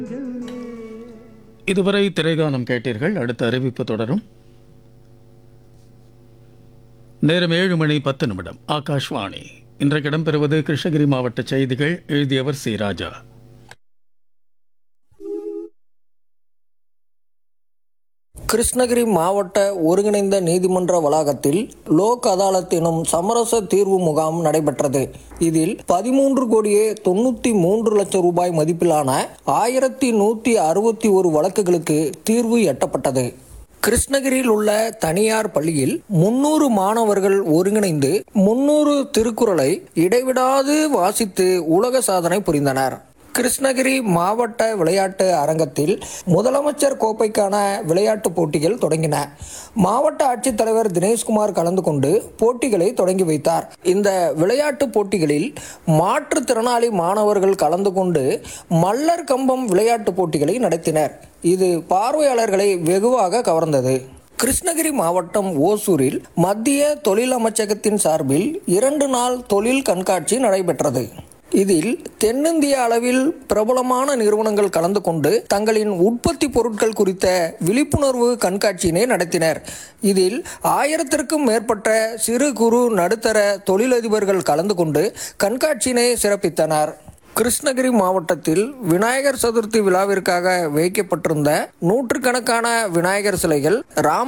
இதுவரை திரைகானம் கேட்டீர்கள். அடுத்த அறிவிப்பு தொடரும். நேரம் 7:10. ஆகாஷ்வாணி. இன்றைக்கு இடம்பெறுவது கிருஷ்ணகிரி மாவட்ட செய்திகள். எழுதியவர் சி. ராஜா. கிருஷ்ணகிரி மாவட்ட ஒருங்கிணைந்த நீதிமன்ற வளாகத்தில் லோக் அதாலத் எனும் சமரச தீர்வு முகாம் நடைபெற்றது. இதில் 13,93,00,000 ரூபாய் மதிப்பிலான 1,161 வழக்குகளுக்கு தீர்வு எட்டப்பட்டது. கிருஷ்ணகிரியில் உள்ள தனியார் பள்ளியில் 300 மாணவர்கள் ஒருங்கிணைந்து 300 திருக்குறளை இடைவிடாது வாசித்து உலக சாதனை புரிந்தனர். கிருஷ்ணகிரி மாவட்ட விளையாட்டு அரங்கத்தில் முதலமைச்சர் கோப்பைக்கான விளையாட்டுப் போட்டிகள் தொடங்கின. மாவட்ட ஆட்சித்தலைவர் தினேஷ்குமார் கலந்து கொண்டு போட்டிகளை தொடங்கி வைத்தார். இந்த விளையாட்டுப் போட்டிகளில் மாற்றுத்திறனாளி மாணவர்கள் கலந்து கொண்டு மல்லர் கம்பம் விளையாட்டுப் போட்டிகளை நடத்தினர். இது பார்வையாளர்களை வெகுவாக கவர்ந்தது. கிருஷ்ணகிரி மாவட்டம் ஓசூரில் மத்திய தொழில் அமைச்சகத்தின் சார்பில் 2 நாள் தொழில் கண்காட்சி நடைபெற்றது. இதில் தென்னிந்திய அளவில் பிரபலமான நிறுவனங்கள் கலந்து கொண்டு தங்களின் உற்பத்தி பொருட்கள் குறித்த விழிப்புணர்வு கண்காட்சியினை நடத்தினர். இதில் 1000க்கும் மேற்பட்ட சிறு குறு நடுத்தர தொழிலதிபர்கள் கலந்து கொண்டு கண்காட்சியினை சிறப்பித்தனர். கிருஷ்ணகிரி மாவட்டத்தில் விநாயகர் சதுர்த்தி விழாவிற்காக வைக்கப்பட்டிருந்த 100கணக்கான விநாயகர் சிலைகள்